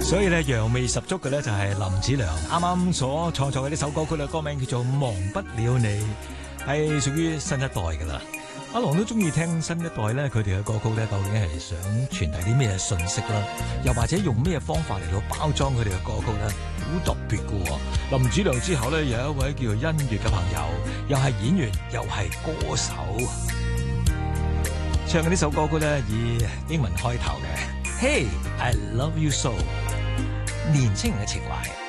所以咧揚味十足嘅咧就係林子良啱啱所創作嘅呢首歌曲咧，歌名叫做《忘不了你》，係屬於新一代噶啦。阿郎都中意聽新一代咧，佢哋嘅歌曲咧，究竟係想傳遞啲咩信息啦？又或者用咩方法嚟到包裝佢哋嘅歌曲咧？好特別噶。林子良之後咧，有一位叫做欣月嘅朋友，又係演員又係歌手，唱嘅呢首歌曲咧以英文開頭嘅。Hey, I love you so， 年輕人嘅情懷。